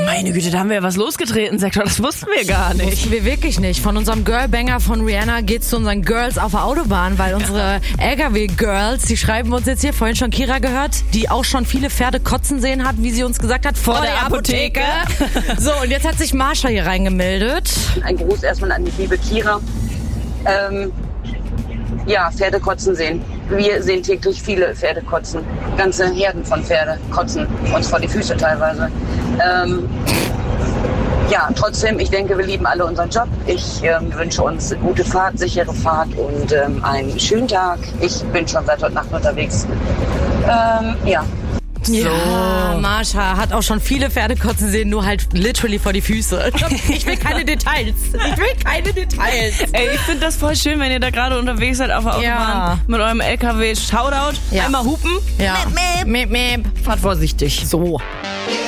Meine Güte, da haben wir ja was losgetreten, Sektor. Das wussten wir gar nicht. Wussten wir wirklich nicht. Von unserem Girlbanger von Rihanna geht's zu unseren Girls auf der Autobahn, weil unsere LKW-Girls, die schreiben uns jetzt hier, vorhin schon Kira gehört, die auch schon viele Pferde kotzen sehen hat, wie sie uns gesagt hat, vor der Apotheke. So, und jetzt hat sich Marsha hier reingemeldet. Ein Gruß erstmal an die liebe Kira. Ja, Pferde kotzen sehen. Wir sehen täglich viele Pferde kotzen. Ganze Herden von Pferde kotzen uns vor die Füße teilweise. Ja, trotzdem, ich denke, wir lieben alle unseren Job. Ich wünsche uns eine gute Fahrt, sichere Fahrt und einen schönen Tag. Ich bin schon seit heute Nacht unterwegs. Ja. Ja, Marsha hat auch schon viele Pferde kotzen sehen, nur halt literally vor die Füße. Ich will keine Details. Ey, ich finde das voll schön, wenn ihr da gerade unterwegs seid auf der Autobahn mit eurem LKW. Shoutout. Ja. Einmal hupen. Ja. Mäp, mäp. Mäp, mäp. Fahrt vorsichtig. So.